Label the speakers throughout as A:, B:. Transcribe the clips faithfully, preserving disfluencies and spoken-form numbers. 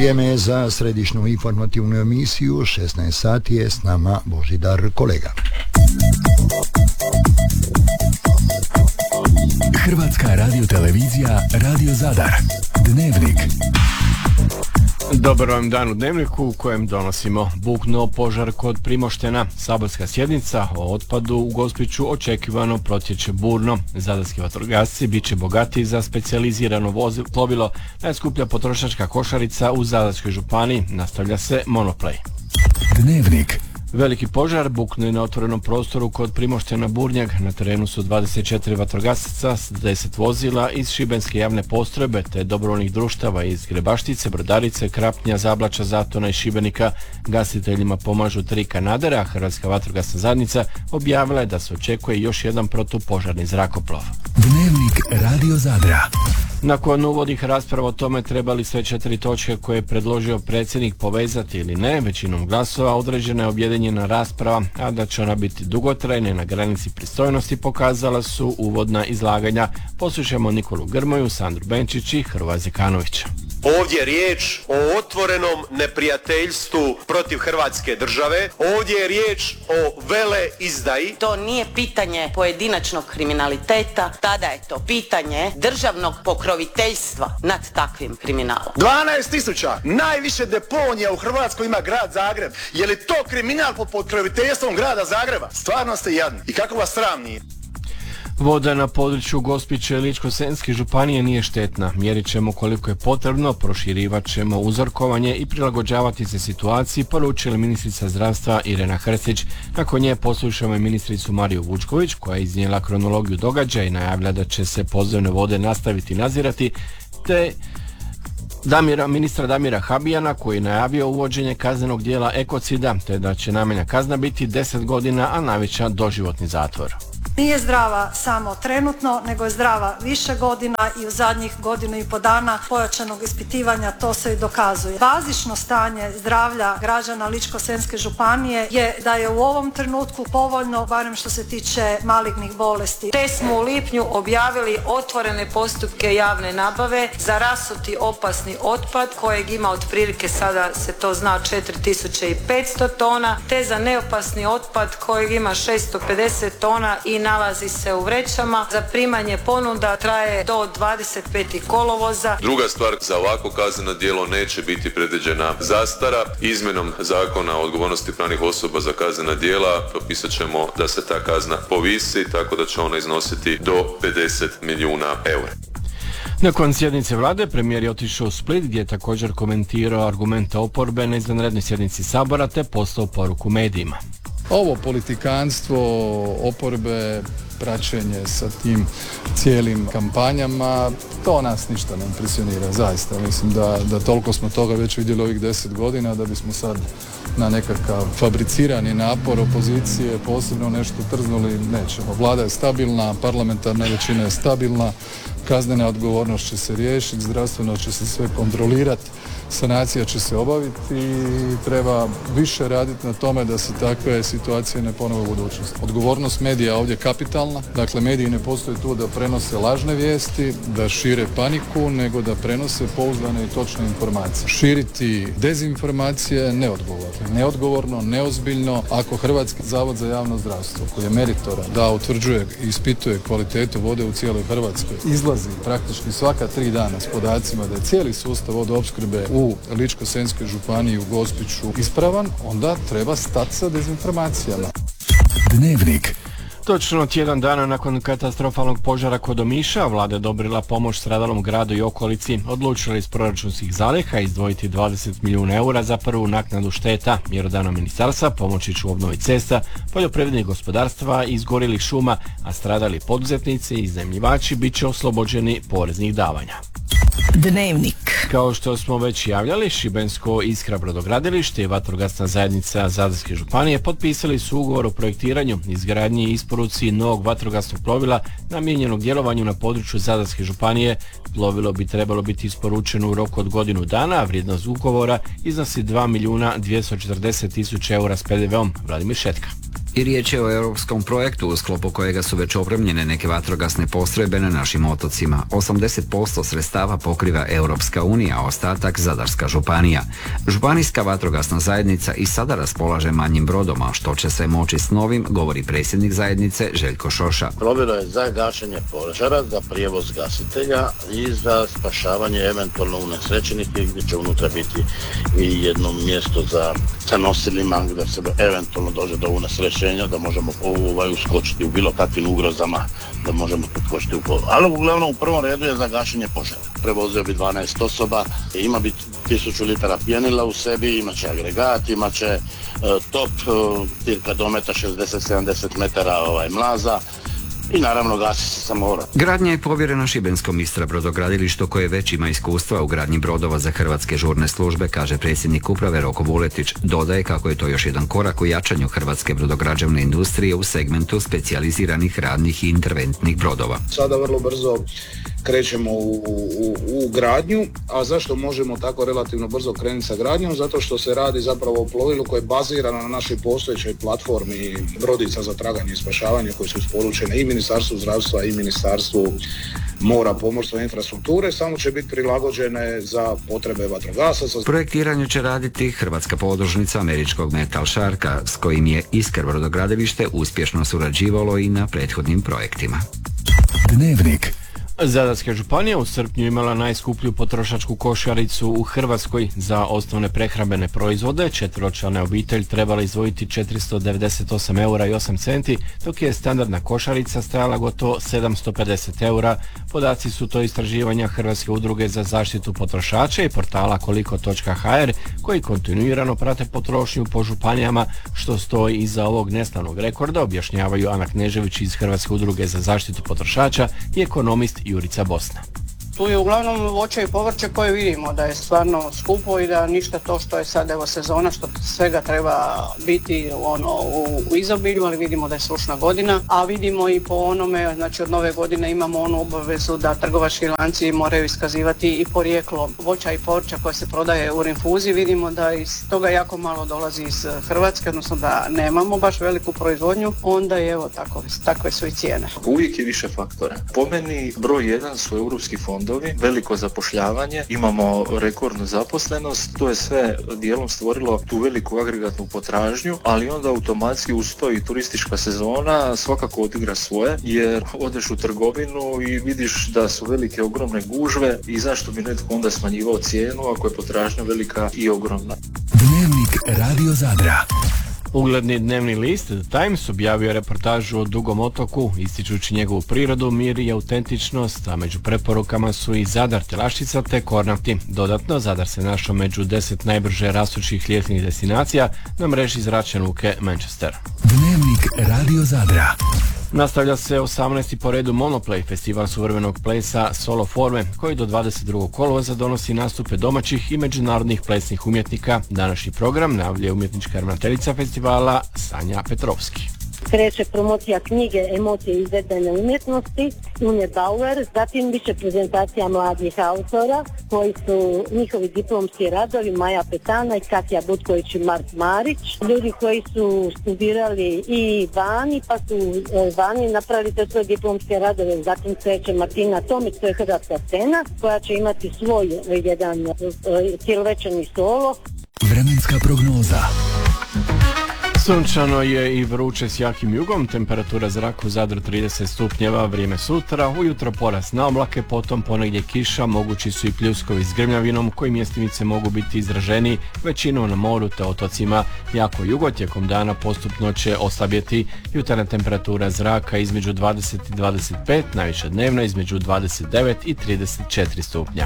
A: Vrijeme je za središnju informativnu emisiju, šesnaest sati je s nama Božidar Kolega.
B: Hrvatska radiotelevizija, Radio Zadar. Dnevnik.
C: Dobar vam dan u Dnevniku u kojem donosimo: buknuo požar kod Primoštena, saborska sjednica o otpadu u Gospiću očekivano protječe burno, zadarski vatrogasci bit će bogatiji za specijalizirano vozilo plovilo, najskuplja potrošačka košarica u Zadarskoj županiji, nastavlja se Monoplay.
B: Dnevnik.
C: Veliki požar buknuo je na otvorenom prostoru kod Primoštena Burnjak. Na terenu su dvadeset četiri vatrogasaca s deset vozila iz šibenske javne postrojbe te dobrovoljnih društava iz Grebaštice, Brodarice, Krapnja, Zablača, Zatona i Šibenika. Gasiteljima pomažu tri kanadera, a Hrvatska vatrogasna zajednica objavila je da se očekuje još jedan protupožarni zrakoplov.
B: Dnevnik Radio Zadra.
C: Nakon uvodnih rasprava o tome treba li sve četiri točke koje je predložio predsjednik povezati ili ne, većinom glasova određena je objedinjena rasprava, a da će ona biti dugotrajna i na granici pristojnosti pokazala su uvodna izlaganja. Poslušajmo Nikolu Grmoju, Sandru Benčić i Hrvoja Zekanovića.
D: Ovdje je riječ o otvorenom neprijateljstvu protiv Hrvatske države. Ovdje je riječ o veleizdaji.
E: To nije pitanje pojedinačnog kriminaliteta, tada je to pitanje državnog pokroviteljstva nad takvim kriminalom.
F: dvanaest tisuća, najviše deponija u Hrvatskoj ima grad Zagreb. Je li to kriminal pod pokroviteljstvom grada Zagreba? Stvarno ste jadni. I kako vas sram nije?
C: Voda na području Gospića i Ličko-senjske županije nije štetna. Mjerit ćemo koliko je potrebno, proširivat ćemo uzorkovanje i prilagođavati se situaciji, poručila ministrica zdravstva Irena Hrstić. Nakon nje poslušamo i ministricu Mariju Vučković, koja je iznijela kronologiju događaja i najavlja da će se podzemne vode nastaviti nadzirati, te Damira, ministra Damira Habijana, koji je najavio uvođenje kaznenog djela ekocida, te da će najmanja kazna biti deset godina, a najveća doživotni zatvor.
G: Nije zdrava samo trenutno, nego je zdrava više godina i u zadnjih godinu i po dana pojačanog ispitivanja to se i dokazuje. Bazično stanje zdravlja građana Ličko-senjske županije je da je u ovom trenutku povoljno, barem što se tiče malignih bolesti.
H: Te smo u lipnju objavili otvorene postupke javne nabave za rasuti opasni otpad kojeg ima otprilike, sada se to zna, četiri tisuće petsto tona, te za neopasni otpad kojeg ima šesto pedeset tona i nalazi se u vrećama. Zaprimanje ponuda traje do dvadeset petog kolovoza.
I: Druga stvar, za ovako kazneno djelo neće biti predviđena zastara. Izmjenom zakona o odgovornosti pravnih osoba za kaznena djela propisat ćemo da se ta kazna povisi, tako da će ona iznositi do pedeset milijuna eura.
C: Nakon sjednice vlade, premijer je otišao u Split gdje je također komentirao argumente oporbe na izvanrednoj sjednici Sabora te poslao poruku medijima.
J: Ovo politikanstvo oporbe, praćenje sa tim cijelim kampanjama, to nas ništa ne impresionira, zaista. Mislim da, da toliko smo toga već vidjeli ovih deset godina da bismo sad na nekakav fabricirani napor opozicije posebno nešto trznuli nećemo. Vlada je stabilna, parlamentarna većina je stabilna, kaznena odgovornost će se riješiti, zdravstveno će se sve kontrolirati, sanacija će se obaviti i treba više raditi na tome da se takve situacije ne ponove u budućnosti. Odgovornost medija ovdje je kapitalna, dakle mediji ne postoje tu da prenose lažne vijesti, da šire paniku, nego da prenose pouzdane i točne informacije. Širiti dezinformacije je neodgovorno. Neodgovorno, neozbiljno. Ako Hrvatski zavod za javno zdravstvo, koji je meritoran da utvrđuje i ispituje kvalitetu vode u cijeloj Hrvatskoj, izlazi praktički svaka tri dana s podacima da je cijeli sustav vodoopskrbe u Ličko-senjskoj županiji u Gospiću ispravan, onda treba stati sa dezinformacijama.
B: Dnevnik.
C: Točno tjedan dana nakon katastrofalnog požara kod Omiša, vlada je odobrila pomoć stradalom gradu i okolici. Odlučila iz proračunskih zaliha izdvojiti dvadeset milijuna eura za prvu naknadu šteta. Mjerodavna ministarstva pomoći će u obnovi cesta, poljoprivrednih gospodarstva i izgorjelih šuma, a stradali poduzetnici i iznajmljivači bit će oslobođeni poreznih davanja.
K: Dnevnik.
C: Kao što smo već javljali, Šibensko Iskra brodogradilište i vatrogasna zajednica Zadarske županije potpisali su ugovor o projektiranju, izgradnji i isporuci novog vatrogasnog plovila namijenjenog djelovanju na području Zadarske županije. Plovilo bi trebalo biti isporučeno u roku od godinu dana, a vrijednost ugovora iznosi dva milijuna dvjesto četrdeset tisuća eura s P D V-om. Vladimir Šetka.
L: I riječ je o europskom projektu u sklopu kojega su već opremljene neke vatrogasne postrojbe na našim otocima. osamdeset posto sredstava pokriva Europska unija, a ostatak Zadarska županija. Županijska vatrogasna zajednica i sada raspolaže manjim brodom, a što će se moći s novim, govori predsjednik zajednice Željko Šoša.
M: Plovilo je za gašenje požara, za prijevoz gasitelja i za spašavanje eventualno unesrećenih, gdje će unutra biti i jedno mjesto za, za nosilima gdje se eventualno dođe do unesrećenja, da možemo ovaj, uskočiti u bilo kakvim ugrozama, da možemo uskočiti u požar. Ali uglavnom u prvom redu je za gašenje požara. Prevozio bi dvanaest osoba, ima bi tisuću litara pjenila u sebi, imaće agregat, imaće e, top, e, cirka dometa šezdeset do sedamdeset metara ovaj, mlaza, i naravno gasi se sa mora.
L: Gradnja je povjerena šibenskom Istra brodogradilištu koje već ima iskustva u gradnji brodova za hrvatske žurne službe, kaže predsjednik uprave Roko Vuletić. Dodaje kako je to još jedan korak u jačanju hrvatske brodograđevne industrije u segmentu specijaliziranih radnih i interventnih brodova.
N: Sada vrlo brzo krećemo u, u, u gradnju, a zašto možemo tako relativno brzo krenuti sa gradnjom? Zato što se radi zapravo o plovilu koje je bazirano na našoj postojećoj platformi brodica za traganje i spašavanje koje su isporučene i Ministarstvu zdravstva i Ministarstvu mora, pomorstva i infrastrukture, samo će biti prilagođene za potrebe vatrogasaca.
L: Projektiranje će raditi hrvatska podružnica američkog Metal Sharka, s kojim je Iskar brodogradilište uspješno surađivalo i na prethodnim projektima.
B: Dnevnik.
C: Zadarska županija u srpnju imala najskuplju potrošačku košaricu u Hrvatskoj. Za osnovne prehrambene proizvode četveročlana obitelj trebala izdvojiti četiristo devedeset osam eura i osam centi, dok je standardna košarica stajala gotovo sedamsto pedeset eura. Podaci su to istraživanja Hrvatske udruge za zaštitu potrošača i portala koliko točka ha er, koji kontinuirano prate potrošnju po županijama. Što stoji iza ovog neslavnog rekorda, objašnjavaju Ana Knežević iz Hrvatske udruge za zaštitu potrošača i ekonomist Jurica Bosna.
O: Tu je uglavnom voće i povrće koje vidimo da je stvarno skupo i da ništa to što je sad evo sezona, što svega treba biti ono u, u izobilju, ali vidimo da je sušna godina, a vidimo i po onome, znači od nove godine imamo onu obavezu da trgovački lanci moraju iskazivati i porijeklo voća i povrća koje se prodaje u rinfuzi. Vidimo da iz toga jako malo dolazi iz Hrvatske, odnosno da nemamo baš veliku proizvodnju, onda je evo tako, takve su i cijene.
P: Uvijek je više faktora. Po meni broj jedan su europski fondovi, veliko zapošljavanje, imamo rekordnu zaposlenost, to je sve dijelom stvorilo tu veliku agregatnu potražnju, ali onda automatski uz to i turistička sezona svakako odigra svoje, jer odeš u trgovinu i vidiš da su velike ogromne gužve i zašto bi netko onda smanjivao cijenu ako je potražnja velika i ogromna.
B: Dnevnik Radio Zadra.
C: Ugledni dnevni list The Times objavio reportažu o Dugom otoku, ističući njegovu prirodu, mir i autentičnost, a među preporukama su i Zadar, Telaščica te Kornati. Dodatno, Zadar se našao među deset najbrže rastućih ljetnih destinacija na mreži zračne luke Manchester.
B: Dnevnik Radio Zadra.
C: Nastavlja se osamnaesti po redu Monoplay, festival suvremenog plesa Solo Forme, koji do dvadeset drugog kolovoza donosi nastupe domaćih i međunarodnih plesnih umjetnika. Današnji program najavljuje umjetnička ravnateljica festivala Sanja Petrovski.
Q: Kreće promocija knjige Emocije izvedbene umjetnosti Unje Bauer, zatim više prezentacija mladih autora koji su njihovi diplomski radovi Maja Petana i Katja Butković i Mark Marić, ljudi koji su studirali i vani pa su vani napravili te svoje diplomske radove. Zatim kreće Martina Tomić, to je hrvatska scena koja će imati svoj jedan cijelovečerni solo.
B: Vremenska prognoza.
C: Sunčano je i vruće s jakim jugom, temperatura zraka u Zadru trideset stupnjeva, vrijeme sutra, ujutro porast na oblake, potom ponegdje kiša, mogući su i pljuskovi s grmljavinom koji mjestimice mogu biti izraženi, većinom na moru te otocima. Jako jugo tijekom dana postupno će oslabjeti, jutarnja temperatura zraka između dvadeset i dvadeset pet, najviše dnevno između dvadeset devet i trideset četiri stupnja.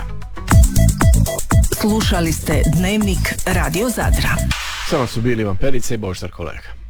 K: Slušali ste Dnevnik Radio Zadra.
C: Samo su bili Ivan Perica i Božidar Kolega.